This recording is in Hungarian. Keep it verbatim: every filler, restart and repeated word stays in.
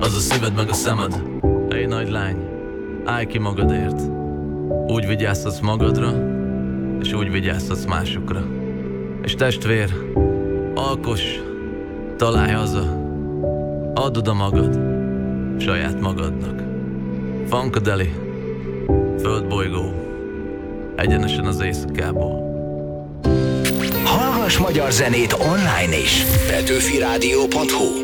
az a szíved meg a szemed. Hey nagy lány, állj ki magadért. Úgy vigyázhatsz magadra, és úgy vigyázhatsz másokra. És testvér, alkoss, találj haza, add oda magad saját magadnak. Funkadeli, földbolygó, egyenesen az éjszakából. Hallgass magyar zenét online is. petőfi rádió pont hu